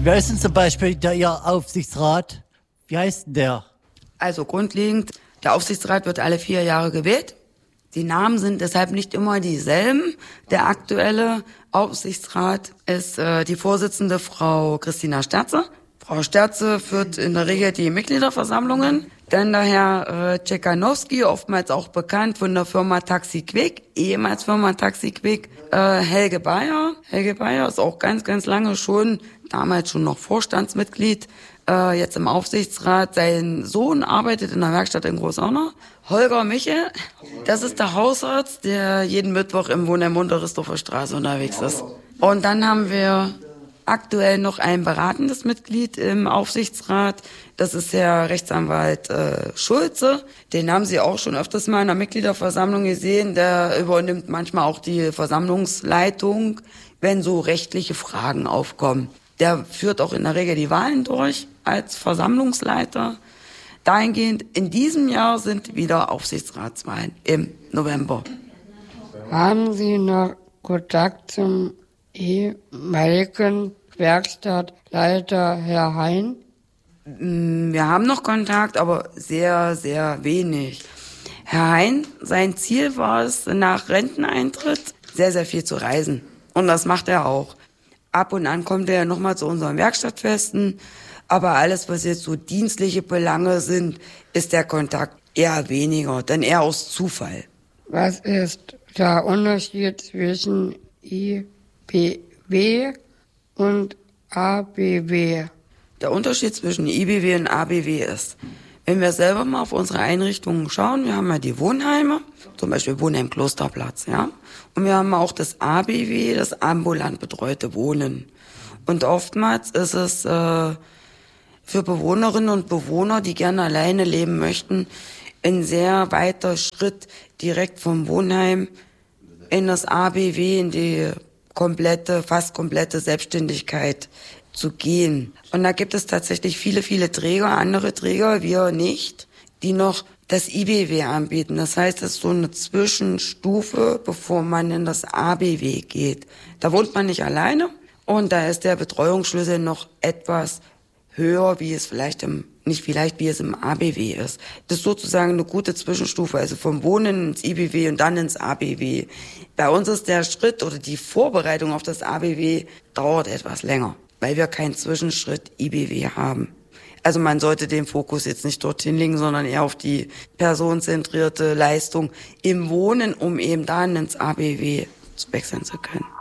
Wer ist denn zum Beispiel Ihr Aufsichtsrat? Wie heißt denn der? Also grundlegend, der Aufsichtsrat wird alle 4 Jahre gewählt. Die Namen sind deshalb nicht immer dieselben. Der aktuelle Aufsichtsrat ist die Vorsitzende Frau Christina Sterze. Frau Sterze führt in der Regel die Mitgliederversammlungen. Dann der Herr Czekanowski, oftmals auch bekannt von der Firma Taxi Quick, ehemals Firma Taxi Quick. Helge Bayer. Helge Bayer ist auch ganz, ganz lange schon, damals schon noch Vorstandsmitglied, jetzt im Aufsichtsrat. Sein Sohn arbeitet in der Werkstatt in Großauner. Holger Michel, das ist der Hausarzt, der jeden Mittwoch im Wohnheim Unterrisdorfer Straße unterwegs ist. Und dann haben wir aktuell noch ein beratendes Mitglied im Aufsichtsrat. Das ist Herr Rechtsanwalt Schulze. Den haben Sie auch schon öfters mal in der Mitgliederversammlung gesehen. Der übernimmt manchmal auch die Versammlungsleitung, wenn so rechtliche Fragen aufkommen. Der führt auch in der Regel die Wahlen durch als Versammlungsleiter. Dahingehend, in diesem Jahr sind wieder Aufsichtsratswahlen im November. Haben Sie noch Kontakt zum ehemaligen Werkstattleiter Herr Hein? Wir haben noch Kontakt, aber sehr, sehr wenig. Herr Hein, sein Ziel war es, nach Renteneintritt sehr, sehr viel zu reisen. Und das macht er auch. Ab und an kommt er nochmal zu unseren Werkstattfesten. Aber alles, was jetzt so dienstliche Belange sind, ist der Kontakt eher weniger, denn eher aus Zufall. Was ist der Unterschied zwischen IBW und ABW? Der Unterschied zwischen IBW und ABW ist, wenn wir selber mal auf unsere Einrichtungen schauen, wir haben ja die Wohnheime, zum Beispiel Wohnheim Klosterplatz, ja, und wir haben auch das ABW, das ambulant betreute Wohnen. Und oftmals ist es für Bewohnerinnen und Bewohner, die gerne alleine leben möchten, ein sehr weiter Schritt direkt vom Wohnheim in das ABW, in die fast komplette Selbstständigkeit zu gehen. Und da gibt es tatsächlich viele, viele Träger, andere Träger, wir nicht, die noch das IBW anbieten. Das heißt, es ist so eine Zwischenstufe, bevor man in das ABW geht. Da wohnt man nicht alleine und da ist der Betreuungsschlüssel noch etwas höher, wie es wie es im ABW ist. Das ist sozusagen eine gute Zwischenstufe, also vom Wohnen ins IBW und dann ins ABW. Bei uns ist der Schritt oder die Vorbereitung auf das ABW dauert etwas länger, weil wir keinen Zwischenschritt IBW haben. Also man sollte den Fokus jetzt nicht dorthin legen, sondern eher auf die personenzentrierte Leistung im Wohnen, um eben dann ins ABW wechseln zu können.